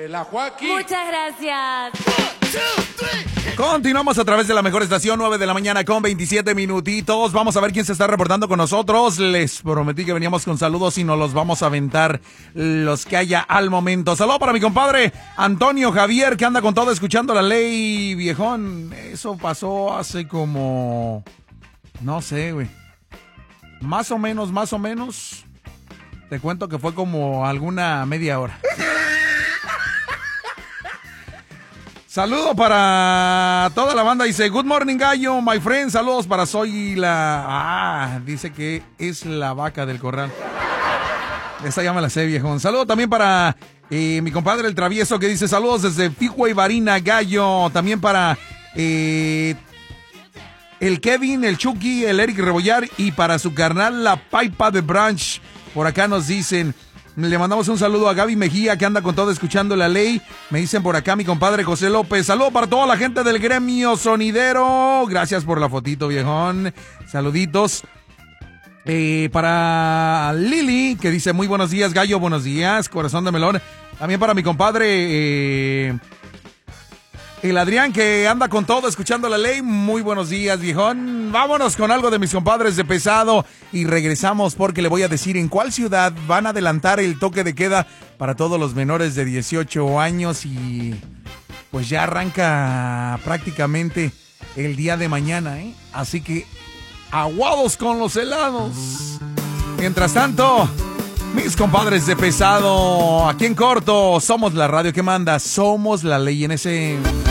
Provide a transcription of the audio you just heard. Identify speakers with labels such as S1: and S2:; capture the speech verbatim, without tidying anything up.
S1: de la Joaquín.
S2: Muchas gracias.
S3: Continuamos a través de la mejor estación, nueve de la mañana con veintisiete minutitos. Vamos a ver quién se está reportando con nosotros. Les prometí que veníamos con saludos y nos los vamos a aventar los que haya al momento. Saludo para mi compadre Antonio Javier, que anda con todo escuchando la ley, viejón. Eso pasó hace como... no sé, güey. Más o menos, más o menos. Te cuento que fue como alguna media hora. Saludo para toda la banda. Dice, good morning, gallo, my friend. Saludos para Soy la... Ah, dice que es la vaca del corral. Esa ya me la sé, viejón. Saludo también para eh, mi compadre el travieso, que dice, saludos desde Pico y Varina, gallo. También para eh, el Kevin, el Chucky, el Eric Rebollar. Y para su carnal, la Paipa de Branch. Por acá nos dicen... Le mandamos un saludo a Gaby Mejía, que anda con todo escuchando la ley. Me dicen por acá mi compadre José López. Saludo para toda la gente del gremio sonidero. Gracias por la fotito, viejón. Saluditos. Eh, para Lili, que dice muy buenos días, gallo, buenos días, corazón de melón. También para mi compadre... Eh, el Adrián, que anda con todo escuchando la ley. Muy buenos días, viejón. Vámonos con algo de mis compadres de pesado y regresamos porque le voy a decir en cuál ciudad van a adelantar el toque de queda para todos los menores de dieciocho años y pues ya arranca prácticamente el día de mañana, ¿eh? Así que aguados con los helados. Mientras tanto, mis compadres de pesado, aquí en corto, somos la radio que manda, somos la ley en ese...